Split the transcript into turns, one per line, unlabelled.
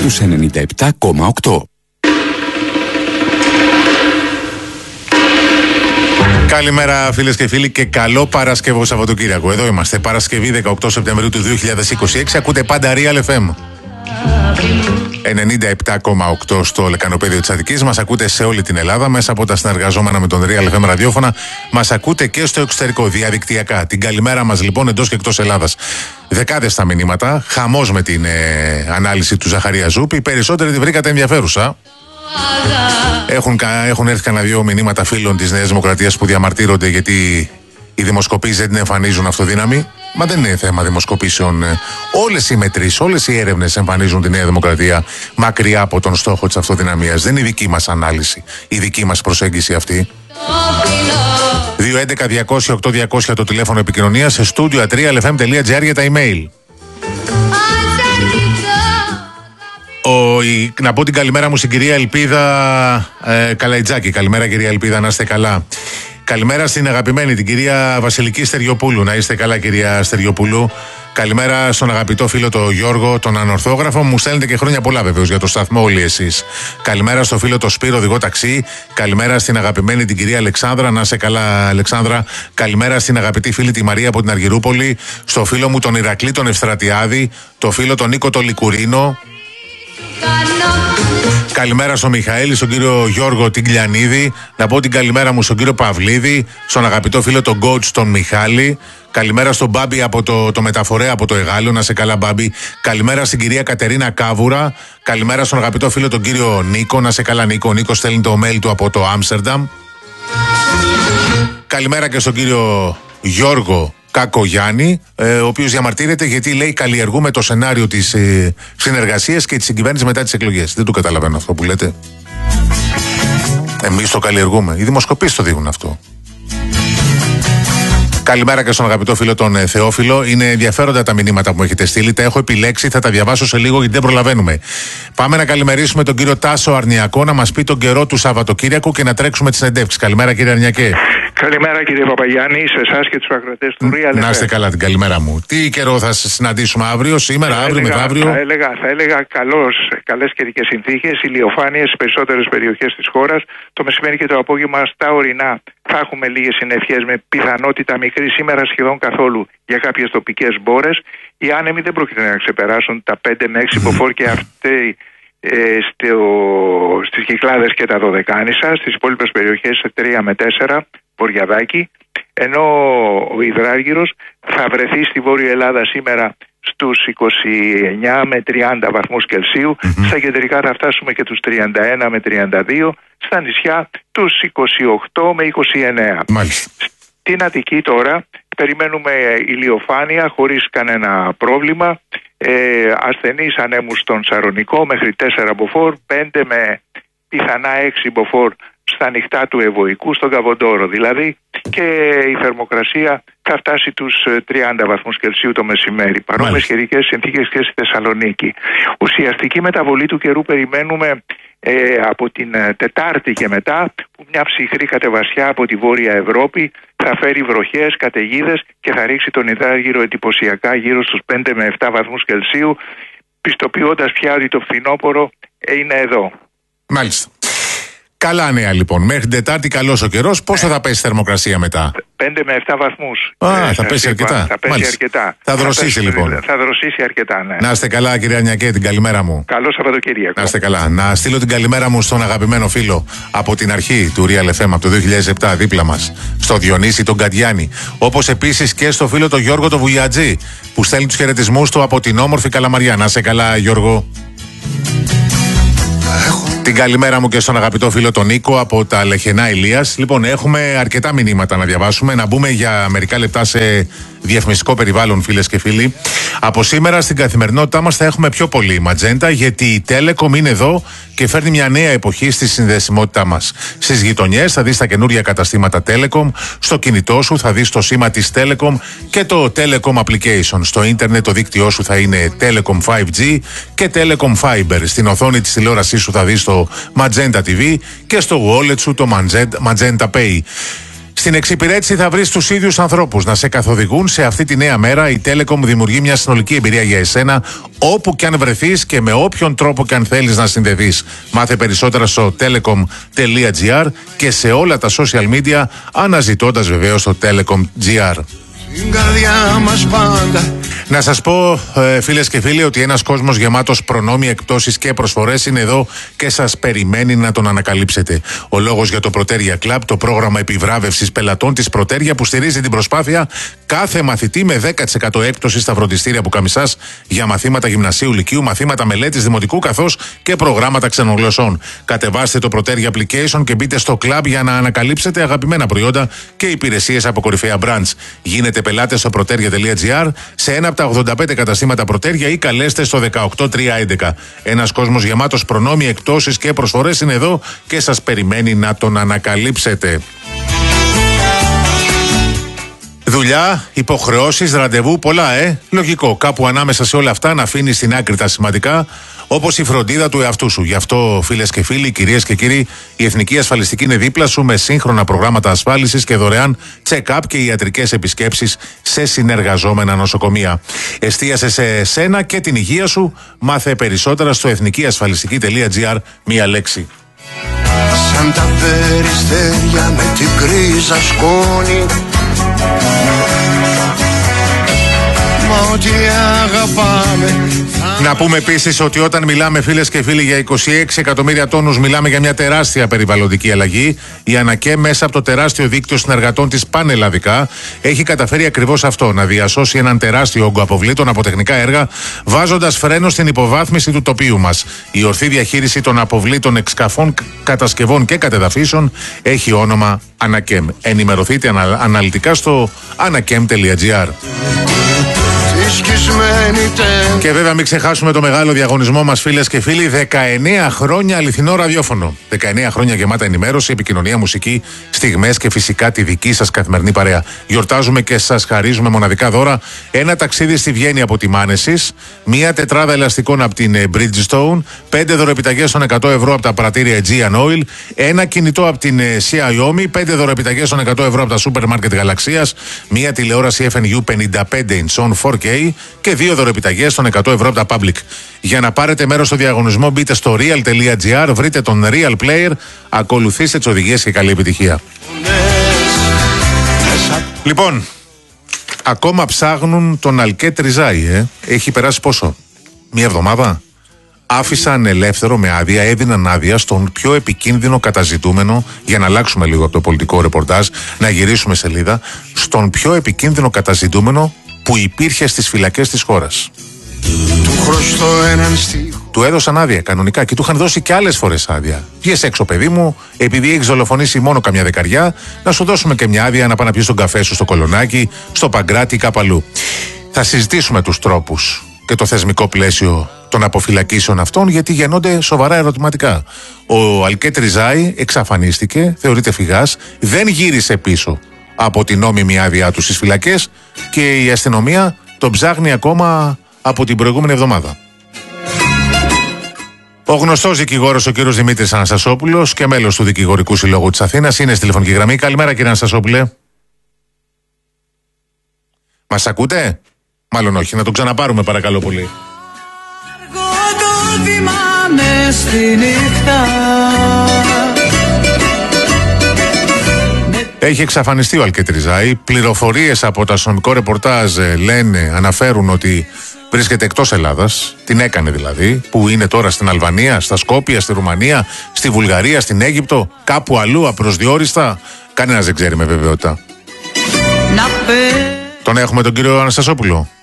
στους 97,8.
Καλημέρα φίλες και φίλοι και καλό Παρασκευό Σαββατοκύριακο. Εδώ είμαστε, Παρασκευή 18 Σεπτεμβρίου του 2026. Ακούτε πάντα Real FM 97,8 στο λεκανοπέδιο της Αττικής. Μας ακούτε σε όλη την Ελλάδα μέσα από τα συνεργαζόμενα με τον Real FM ραδιόφωνα. Μας ακούτε και στο εξωτερικό διαδικτυακά. Την καλημέρα μας λοιπόν εντός και εκτός Ελλάδας. Δεκάδες τα μηνύματα, χαμός με την ανάλυση του Ζαχαρία Ζούπη. Οι περισσότεροι τη βρήκατε ενδιαφέρουσα. Έχουν έρθει κανένα δύο μηνύματα φίλων της Νέας Δημοκρατίας που διαμαρτύρονται γιατί οι δημοσκοπήσεις δεν την εμφανίζουν αυτοδύναμη. Μα δεν είναι θέμα δημοσκοπήσεων. Όλες οι μετρήσεις, όλες οι έρευνες εμφανίζουν τη Νέα Δημοκρατία μακριά από τον στόχο της αυτοδυναμίας. Δεν είναι η δική μας ανάλυση, η δική μας προσέγγιση αυτή. 211-200-8200 το τηλέφωνο επικοινωνίας, σε studio@realfm.gr για τα email. Να πω την καλημέρα μου στην κυρία Ελπίδα Καλαϊτζάκη. Καλημέρα κυρία Ελπίδα, να είστε καλά. Καλημέρα στην αγαπημένη την κυρία Βασιλική Στεριοπούλου. Να είστε καλά κυρία Στεριοπούλου. Καλημέρα στον αγαπητό φίλο τον Γιώργο, τον ανορθόγραφο. Μου στέλνετε και χρόνια πολλά βεβαίως για το σταθμό όλοι εσείς. Καλημέρα στο φίλο τον Σπύρο, οδηγό ταξί. Καλημέρα στην αγαπημένη την κυρία Αλεξάνδρα. Να είστε καλά Αλεξάνδρα. Καλημέρα στην αγαπητή φίλη τη Μαρία από την Αργυρούπολη. Στο φίλο μου τον Ηρακλή τον Ευστρατιάδη. Το φίλο τον Νίκο τον Λικουρίνο. Καλημέρα στον Μιχαήλ, στον κύριο Γιώργο Τιγκλιανίδη. Να πω την καλημέρα μου στον κύριο Παυλίδη, στον αγαπητό φίλο τον coach τον Μιχάλη. Καλημέρα στον Μπάμπη από το μεταφορέα από το Εγάλιο. Να σε καλά Μπάμπη. Καλημέρα στην κυρία Κατερίνα Κάβουρα. Καλημέρα στον αγαπητό φίλο τον κύριο Νίκο. Να σε καλά Νίκο. Ο Νίκος στέλνει το mail του από το Άμστερνταμ. Καλημέρα και στον κύριο Γιώργο Κακογιάννη, ο οποίος διαμαρτύρεται γιατί λέει καλλιεργούμε το σενάριο της συνεργασίας και της συγκυβέρνησης μετά τις εκλογές. Δεν το καταλαβαίνω αυτό που λέτε. Εμείς το καλλιεργούμε. Οι δημοσκοπήσεις το δείχνουν αυτό. Καλημέρα και στον αγαπητό φίλο τον Θεόφιλο. Είναι ενδιαφέροντα τα μηνύματα που μου έχετε στείλει. Τα έχω επιλέξει, θα τα διαβάσω σε λίγο γιατί δεν προλαβαίνουμε. Πάμε να καλημερίσουμε τον κύριο Τάσο Αρνιακό να μας πει τον καιρό του Σαββατοκύριακου και να τρέξουμε τις συνεντεύξεις. Καλημέρα κύριε Αρνιακέ.
Καλημέρα κύριε Παπαγιάννη, σε εσάς και τους ακροατές του Real FM.
Να είστε καλά την καλημέρα μου. Τι καιρό θα συναντήσουμε αύριο, σήμερα, αύριο, μεθαύριο?
Θα έλεγα καλές καιρικές συνθήκες, ηλιοφάνειες στις περισσότερες περιοχές της χώρας. Το μεσημέρι και το απόγευμα στα ορεινά θα έχουμε λίγες συννεφιές με πιθανότητα μικρή, σήμερα σχεδόν καθόλου για κάποιες τοπικές μπόρες. Οι άνεμοι δεν πρόκειται να ξεπεράσουν τα 5 με 6 μποφόρ και αυτοί στις Κυκλάδες και τα Δωδεκάνησα, στις υπόλοιπες περιοχές 3 με 4 Βορειαδάκι, ενώ ο Υδράργυρος θα βρεθεί στη Βόρεια Ελλάδα σήμερα στους 29 με 30 βαθμούς Κελσίου, στα κεντρικά θα φτάσουμε και τους 31 με 32, στα νησιά τους 28 με 29.
Μάλιστα.
Στην Αττική τώρα περιμένουμε ηλιοφάνεια χωρίς κανένα πρόβλημα, ασθενείς ανέμους στον Σαρονικό μέχρι 4 μποφόρ, 5 με πιθανά 6 μποφόρ στα νυχτά του Ευωικού, στον Καβοντόρο δηλαδή, και η θερμοκρασία θα φτάσει τους 30 βαθμούς Κελσίου το μεσημέρι. Παρόμοιες καιρικές συνθήκες και στη Θεσσαλονίκη. Ουσιαστική μεταβολή του καιρού περιμένουμε από την Τετάρτη και μετά, που μια ψυχρή κατεβασιά από τη Βόρεια Ευρώπη θα φέρει βροχές, καταιγίδες και θα ρίξει τον Υδράργυρο εντυπωσιακά γύρω στους 5 με 7 βαθμούς Κελσίου, πιστοποιώντας πια ότι το φθινόπωρο είναι εδώ.
Μάλιστα. Καλά νέα λοιπόν. Μέχρι την Τετάρτη καλός ο καιρός. Πόσο θα πέσει η θερμοκρασία μετά?
5 με 7 βαθμούς.
Θα πέσει αρκετά.
Θα πέσει αρκετά.
Θα δροσίσει λοιπόν.
Θα δροσίσει αρκετά, ναι.
Να είστε καλά κυρία Αρνιακέ, την καλημέρα μου.
Καλό Σαββατοκύριακο.
Να είστε καλά. Να στείλω την καλημέρα μου στον αγαπημένο φίλο από την αρχή του Real FM από το 2007 δίπλα μας, στο Διονύση τον Κατιάνη. Όπως επίσης και στο φίλο τον Γιώργο τον Βουγιατζή που στέλνει τους χαιρετισμούς του από την όμορφη Καλαμαριά. Να είστε καλά Γιώργο. Την καλημέρα μου και στον αγαπητό φίλο τον Νίκο από τα Λεχενά Ηλίας. Λοιπόν, έχουμε αρκετά μηνύματα να διαβάσουμε. Να μπούμε για μερικά λεπτά σε διαφημιστικό περιβάλλον, φίλες και φίλοι. Από σήμερα στην καθημερινότητά μας θα έχουμε πιο πολύ ματζέντα, γιατί η Telecom είναι εδώ και φέρνει μια νέα εποχή στη συνδεσιμότητά μας. Στις γειτονιές θα δεις τα καινούργια καταστήματα Telecom, στο κινητό σου θα δεις το σήμα της Telecom και το Telecom Application. Στο ίντερνετ το δίκτυό σου θα είναι Telecom 5G και Telecom Fiber. Στην οθόνη της τηλεόρασής σου θα δεις το Magenta TV και στο wallet σου το Magenta Pay. Στην εξυπηρέτηση θα βρεις τους ίδιους ανθρώπους να σε καθοδηγούν σε αυτή τη νέα μέρα. Η Telecom δημιουργεί μια συνολική εμπειρία για εσένα, όπου και αν βρεθείς και με όποιον τρόπο και αν θέλεις να συνδεθείς. Μάθε περισσότερα στο telecom.gr και σε όλα τα social media, αναζητώντας βεβαίως το Telecom.gr. Να σας πω, φίλες και φίλοι, ότι ένας κόσμος γεμάτος προνόμια, εκπτώσεις και προσφορές είναι εδώ και σας περιμένει να τον ανακαλύψετε. Ο λόγος για το Proteria Club, το πρόγραμμα επιβράβευσης πελατών της Proteria που στηρίζει την προσπάθεια κάθε μαθητή με 10% έκπτωση στα φροντιστήρια Πουκαμισάς για μαθήματα γυμνασίου, λυκείου, μαθήματα μελέτης δημοτικού καθώς και προγράμματα ξενογλωσσών. Κατεβάστε το Proteria Application και μπείτε στο club για να ανακαλύψετε αγαπημένα προϊόντα και υπηρεσίες από κορυφαία brands. Γίνετε πελάτες στο proteria.gr σε ένα από τα 85 καταστήματα Proteria ή καλέστε στο 18311. Ένας κόσμος γεμάτος προνόμια, εκπτώσεις και προσφορές είναι εδώ και σας περιμένει να τον ανακαλύψετε. Δουλειά, υποχρεώσεις, ραντεβού, πολλά, Λογικό. Κάπου ανάμεσα σε όλα αυτά να αφήνεις στην άκρη τα σημαντικά, όπως η φροντίδα του εαυτού σου. Γι' αυτό, φίλες και φίλοι, κυρίες και κύριοι, η Εθνική Ασφαλιστική είναι δίπλα σου με σύγχρονα προγράμματα ασφάλισης και δωρεάν check-up και ιατρικές επισκέψεις σε συνεργαζόμενα νοσοκομεία. Εστίασε σε σένα και την υγεία σου. Μάθε περισσότερα στο εθνικιασφαλιστική.gr. Μία λέξη.
Σαν τα περιστέρια με την κρίζα σκόνη, μα ό,τι αγαπάμε.
Να πούμε επίσης ότι όταν μιλάμε, φίλες και φίλοι, για 26 εκατομμύρια τόνους, μιλάμε για μια τεράστια περιβαλλοντική αλλαγή. Η ΑΝΑΚΕ, μέσα από το τεράστιο δίκτυο συνεργατών της πανελλαδικά, έχει καταφέρει ακριβώς αυτό, να διασώσει έναν τεράστιο όγκο αποβλήτων από τεχνικά έργα, βάζοντας φρένο στην υποβάθμιση του τοπίου μας. Η ορθή διαχείριση των αποβλήτων εξκαφών, κατασκευών και κατεδαφίσεων έχει όνομα ΑΝΑΚΕΜ. Ενημερωθείτε αναλυτικά στο anakem.gr. Και βέβαια μην ξεχάσουμε το μεγάλο διαγωνισμό μας, φίλες και φίλοι. 19 χρόνια αληθινό ραδιόφωνο. 19 χρόνια γεμάτα ενημέρωση, επικοινωνία, μουσική, στιγμές και φυσικά τη δική σας καθημερινή παρέα. Γιορτάζουμε και σας χαρίζουμε μοναδικά δώρα. Ένα ταξίδι στη Βιέννη από τη Μάνεσης, μία τετράδα ελαστικών από την Bridgestone, 5 δωρεπιταγές των 100 ευρώ από τα πρατήρια Aegean Oil, ένα κινητό από την Xiaomi, 5 δωρεπιταγές των 100 ευρώ από τα σούπερ μάρκετ Γαλαξίας, μία τηλεόραση FNU 55 inch 4K και 2 δωρεπιταγές των 100 ευρώ από τα Public. Για να πάρετε μέρος στο διαγωνισμό, μπείτε στο real.gr, βρείτε τον Real Player, ακολουθήστε τις οδηγίες και καλή επιτυχία. Λοιπόν, ακόμα ψάχνουν τον Αλκέτ Ριζάη, Έχει περάσει πόσο? Μία εβδομάδα? Άφησαν ελεύθερο με άδεια, έδιναν άδεια στον πιο επικίνδυνο καταζητούμενο, για να αλλάξουμε λίγο από το πολιτικό ρεπορτάζ, να γυρίσουμε σελίδα, στον πιο επικίνδυνο καταζητούμενο που υπήρχε στις φυλακές της χώρας. Του έδωσαν άδεια κανονικά και του είχαν δώσει και άλλες φορές άδεια. Βγες έξω, παιδί μου, επειδή έχεις δολοφονήσει μόνο καμιά δεκαριά, να σου δώσουμε και μια άδεια να πάει να πιεις τον καφέ σου στο Κολονάκι, στο Παγκράτη ή κάπου αλλού. Θα συζητήσουμε τους τρόπους και το θεσμικό πλαίσιο των αποφυλακίσεων αυτών, γιατί γεννώνται σοβαρά ερωτηματικά. Ο Αλκέτ Ριζάη εξαφανίστηκε, θεωρείται φυγάς, δεν γύρισε πίσω από την νόμιμη άδειά του στις φυλακές και η αστυνομία τον ψάχνει ακόμα από την προηγούμενη εβδομάδα. Ο γνωστός δικηγόρος, ο κύριος Δημήτρης Αναστασόπουλος και μέλος του Δικηγορικού Συλλόγου της Αθήνας, είναι στη τηλεφωνική γραμμή. Καλημέρα, κύριε Αναστασόπουλε. Μας ακούτε? Μάλλον όχι. Να τον ξαναπάρουμε, παρακαλώ πολύ. Έχει εξαφανιστεί ο Αλκέτ Ριζάη. Πληροφορίες από το αστυνομικό ρεπορτάζ αναφέρουν ότι βρίσκεται εκτός Ελλάδας. Την έκανε δηλαδή. Που είναι τώρα στην Αλβανία, στα Σκόπια, στη Ρουμανία, στη Βουλγαρία, στην Αίγυπτο, κάπου αλλού απροσδιόριστα. Κανένας δεν ξέρει με βεβαιότητα. Τον έχουμε τον κύριο Αναστασόπουλο?